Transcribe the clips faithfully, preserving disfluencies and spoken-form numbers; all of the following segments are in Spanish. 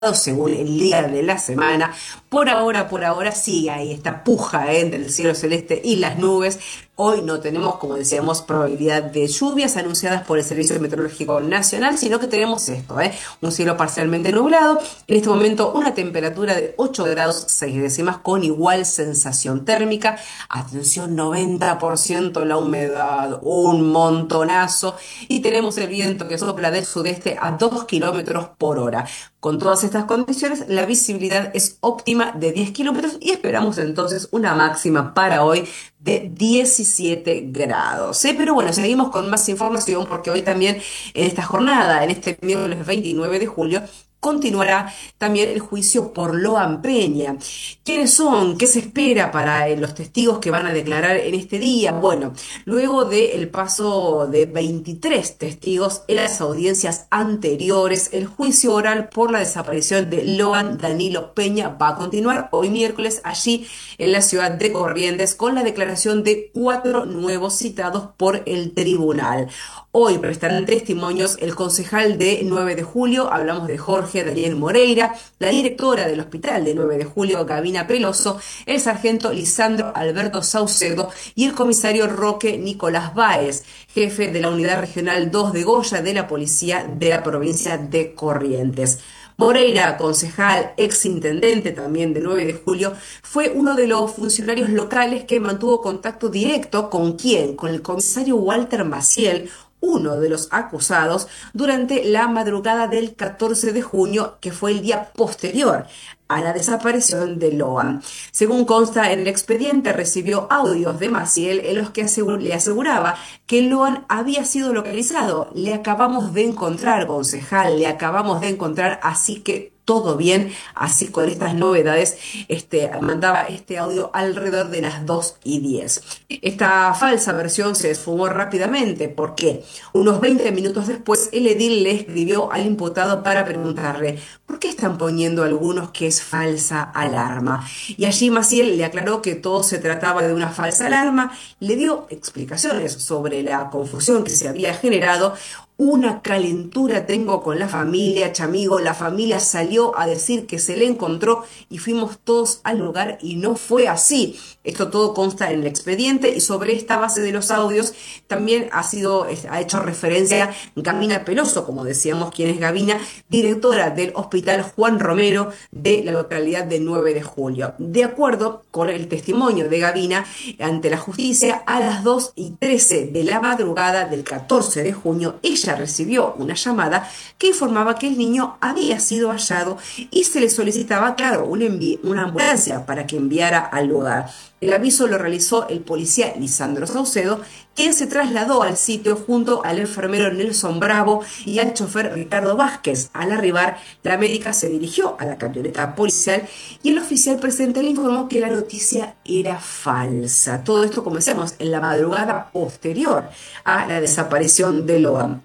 según el día de la semana. Por ahora, por ahora sigue ahí esta puja ¿eh? entre el cielo celeste y las nubes. Hoy no tenemos, como decíamos, probabilidad de lluvias anunciadas por el Servicio Meteorológico Nacional, sino que tenemos esto, ¿eh? un cielo parcialmente nublado. En este momento una temperatura de ocho grados seis décimas con igual sensación térmica. Atención, noventa por ciento la humedad, un montonazo. Y tenemos el viento que sopla del sudeste a dos kilómetros por hora. Con todas estas condiciones, la visibilidad es óptima de diez kilómetros y esperamos entonces una máxima para hoy de diecisiete grados. ¿eh? Pero bueno, seguimos con más información porque hoy también en esta jornada, en este miércoles veintinueve de julio, continuará también el juicio por Loan Peña. ¿Quiénes son? ¿Qué se espera para eh, los testigos que van a declarar en este día? Bueno, luego del paso de veintitrés testigos en las audiencias anteriores, el juicio oral por la desaparición de Loan Danilo Peña va a continuar hoy miércoles allí en la ciudad de Corrientes con la declaración de cuatro nuevos citados por el tribunal. Hoy prestarán testimonios el concejal de nueve de julio, hablamos de Jorge Daniel Moreira, la directora del hospital de nueve de julio, Gavina Peloso, el sargento Lisandro Alberto Saucedo y el comisario Roque Nicolás Báez, jefe de la unidad regional dos de Goya de la policía de la provincia de Corrientes. Moreira, concejal, ex intendente también de nueve de julio, fue uno de los funcionarios locales que mantuvo contacto directo con quién, con el comisario Walter Maciel, uno de los acusados, durante la madrugada del catorce de junio, que fue el día posterior a la desaparición de Loan. Según consta en el expediente, recibió audios de Maciel en los que asegur- le aseguraba que Loan había sido localizado. Le acabamos de encontrar, concejal, le acabamos de encontrar, así que todo bien. Así con estas novedades, este, mandaba este audio alrededor de las dos y diez. Esta falsa versión se esfumó rápidamente porque unos veinte minutos después el edil le escribió al imputado para preguntarle ¿por qué están poniendo algunos que es falsa alarma? Y allí Maciel le aclaró que todo se trataba de una falsa alarma, le dio explicaciones sobre la confusión que se había generado. Una calentura tengo con la familia, chamigo, la familia salió a decir que se le encontró y fuimos todos al lugar y no fue así. Esto todo consta en el expediente y sobre esta base de los audios también ha sido, ha hecho referencia Gavina Peloso, como decíamos, quien es Gavina, directora del Hospital Juan Romero de la localidad de nueve de julio. De acuerdo con el testimonio de Gavina ante la justicia, a las dos y trece de la madrugada del catorce de junio, ella recibió una llamada que informaba que el niño había sido hallado y se le solicitaba, claro, una, una ambulancia para que enviara al lugar. El aviso lo realizó el policía Lisandro Saucedo, quien se trasladó al sitio junto al enfermero Nelson Bravo y al chofer Ricardo Vázquez. Al arribar, la médica se dirigió a la camioneta policial y el oficial presente le informó que la noticia era falsa. Todo esto, como decíamos, en la madrugada posterior a la desaparición de Loan.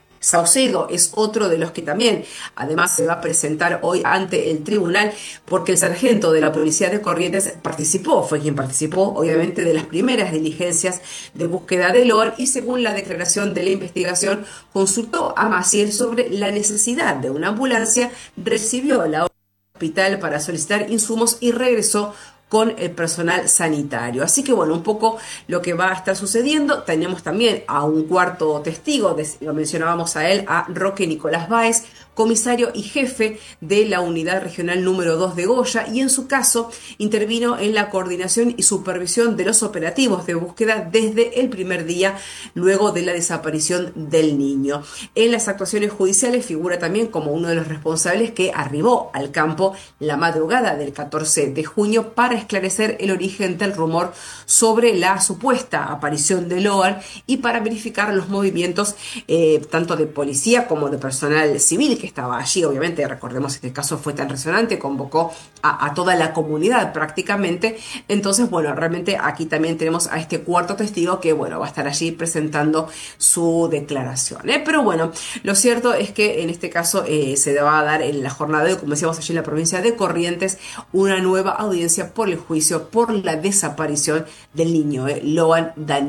Saucedo es otro de los que también además se va a presentar hoy ante el tribunal porque el sargento de la policía de Corrientes participó, fue quien participó obviamente de las primeras diligencias de búsqueda de Loan y según la declaración de la investigación consultó a Maciel sobre la necesidad de una ambulancia, recibió la orden del hospital para solicitar insumos y regresó con el personal sanitario. Así que bueno, un poco lo que va a estar sucediendo. Tenemos también a un cuarto testigo, lo mencionábamos a él, a Roque Nicolás Báez, comisario y jefe de la unidad regional número dos de Goya, y en su caso intervino en la coordinación y supervisión de los operativos de búsqueda desde el primer día luego de la desaparición del niño. En las actuaciones judiciales figura también como uno de los responsables que arribó al campo la madrugada del catorce de junio para esclarecer el origen del rumor sobre la supuesta aparición de Loan y para verificar los movimientos eh, tanto de policía como de personal civil que estaba allí. Obviamente, recordemos que este caso fue tan resonante, convocó a, a toda la comunidad prácticamente. Entonces, bueno, realmente aquí también tenemos a este cuarto testigo que, bueno, va a estar allí presentando su declaración. ¿eh? Pero bueno, lo cierto es que en este caso eh, se va a dar en la jornada de hoy, como decíamos allí en la provincia de Corrientes, una nueva audiencia por el juicio por la desaparición del niño, eh, Loan Danilo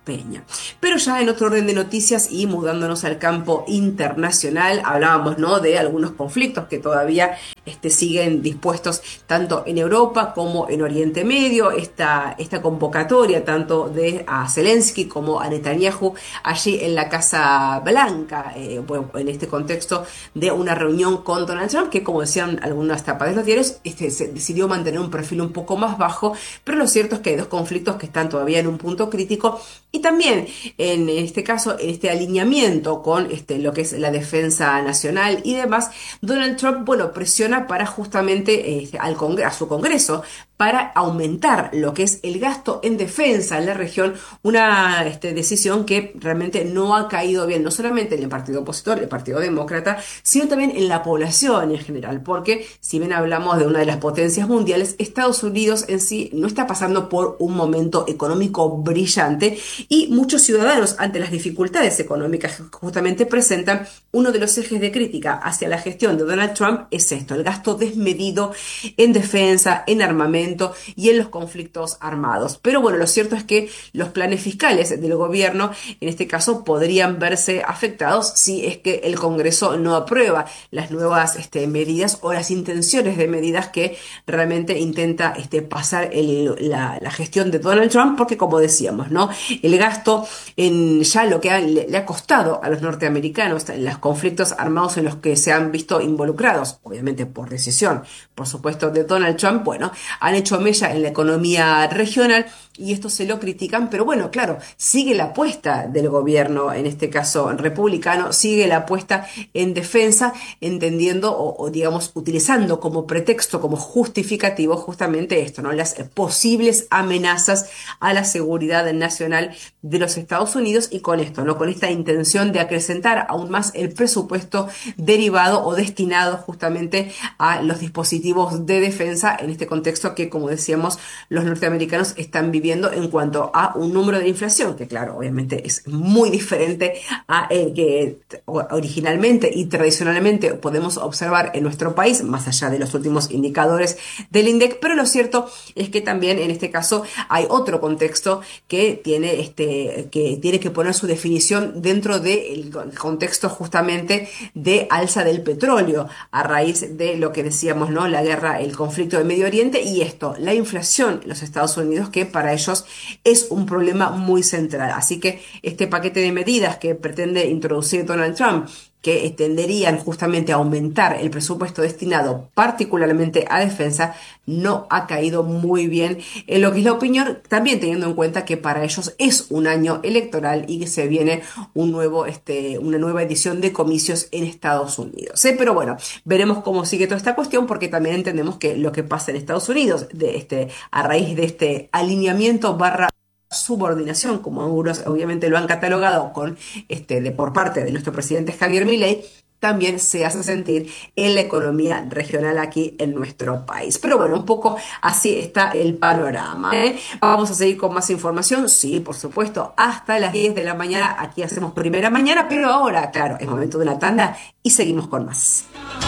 Peña. Pero ya en otro orden de noticias y mudándonos al campo internacional, hablábamos, ¿no?, de algunos conflictos que todavía este, siguen dispuestos tanto en Europa como en Oriente Medio. Esta, esta convocatoria tanto de a Zelensky como a Netanyahu allí en la Casa Blanca, eh, bueno, en este contexto de una reunión con Donald Trump, que como decían algunas tapas de los diarios, este, se decidió mantener un perfil un poco más bajo, pero lo cierto es que hay dos conflictos que están todavía en un punto crítico. Y también, en este caso, en este alineamiento con este, lo que es la defensa nacional y demás, Donald Trump, bueno, presiona para justamente este, al Congreso, a su Congreso, para aumentar lo que es el gasto en defensa en la región, una este, decisión que realmente no ha caído bien, no solamente en el partido opositor, el partido demócrata, sino también en la población en general, porque si bien hablamos de una de las potencias mundiales, Estados Unidos en sí no está pasando por un momento económico brillante y muchos ciudadanos, ante las dificultades económicas que justamente presentan, uno de los ejes de crítica hacia la gestión de Donald Trump es esto, el gasto desmedido en defensa, en armamento y en los conflictos armados. Pero bueno, lo cierto es que los planes fiscales del gobierno, en este caso, podrían verse afectados si es que el Congreso no aprueba las nuevas este, medidas o las intenciones de medidas que realmente intenta este, pasar el, la, la gestión de Donald Trump, porque como decíamos, ¿no?, el gasto en ya lo que ha, le, le ha costado a los norteamericanos en los conflictos armados en los que se han visto involucrados, obviamente por decisión, por supuesto, de Donald Trump, bueno, han hecho mella en la economía regional y esto se lo critican, pero bueno, claro, sigue la apuesta del gobierno, en este caso republicano, sigue la apuesta en defensa, entendiendo o, o digamos utilizando como pretexto, como justificativo justamente esto, ¿no?, las posibles amenazas a la seguridad nacional de los Estados Unidos y con esto, ¿no?, con esta intención de acrecentar aún más el presupuesto derivado o destinado justamente a los dispositivos de defensa en este contexto que, como decíamos, los norteamericanos están viviendo en cuanto a un número de inflación, que claro, obviamente es muy diferente a el que originalmente y tradicionalmente podemos observar en nuestro país, más allá de los últimos indicadores del INDEC, pero lo cierto es que también en este caso hay otro contexto que tiene, este, que, tiene que poner su definición dentro del contexto justamente de alza del petróleo a raíz de lo que decíamos, ¿no?, la guerra, el conflicto de Medio Oriente y esto, la inflación en los Estados Unidos, que para ellos es un problema muy central. Así que este paquete de medidas que pretende introducir Donald Trump, que tenderían justamente a aumentar el presupuesto destinado particularmente a defensa, no ha caído muy bien en lo que es la opinión, también teniendo en cuenta que para ellos es un año electoral y que se viene un nuevo, este, una nueva edición de comicios en Estados Unidos. ¿eh? Pero bueno, veremos cómo sigue toda esta cuestión, porque también entendemos que lo que pasa en Estados Unidos, de este, a raíz de este alineamiento barra subordinación, como algunos obviamente lo han catalogado con este de por parte de nuestro presidente Javier Milei, también se hace sentir en la economía regional aquí en nuestro país. Pero bueno, un poco así está el panorama. ¿eh? Vamos a seguir con más información, sí, por supuesto, hasta las diez de la mañana. Aquí hacemos primera mañana, pero ahora, claro, es momento de una tanda y seguimos con más.